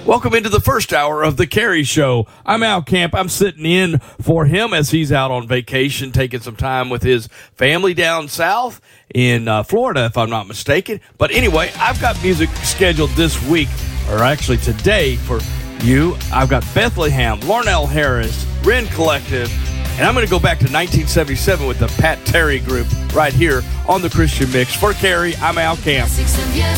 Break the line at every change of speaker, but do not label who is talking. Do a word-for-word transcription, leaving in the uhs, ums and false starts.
Welcome into the first hour of the Carey Show. I'm Al Camp. I'm sitting in for him as he's out on vacation, taking some time with his family down south in uh, Florida, if I'm not mistaken. But anyway, I've got music scheduled this week, or actually today for you. I've got Bethlehem, Larnell Harris, Wren Collective, and I'm going to go back to nineteen seventy-seven with the Pat Terry Group right here on the Christian Mix. For Carey, I'm Al Camp.
Yes,